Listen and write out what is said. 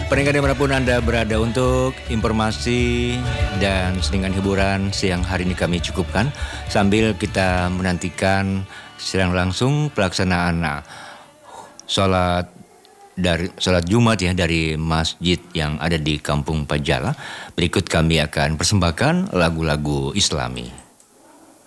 Pendengar dimanapun Anda berada, untuk informasi dan selingan hiburan siang hari ini kami cukupkan sambil kita menantikan secara langsung pelaksanaan sholat Jumat ya dari masjid yang ada di Kampung Pajala. Berikut kami akan persembahkan lagu-lagu Islami.